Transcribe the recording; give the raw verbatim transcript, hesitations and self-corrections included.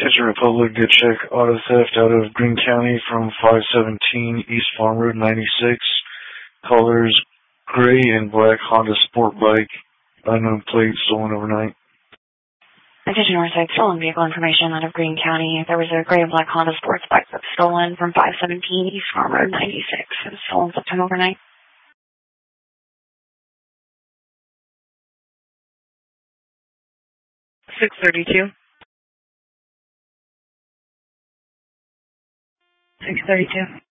Attention Republic, good check auto theft out of Greene County from five seventeen East Farm Road ninety-six. Colors gray and black Honda Sport Bike, unknown plate, stolen overnight. Attention Northside, stolen vehicle information out of Greene County. There was a gray and black Honda Sports Bike that was stolen from five seventeen East Farm Road ninety-six. It was stolen sometime overnight. six thirty-two. six thirty-two.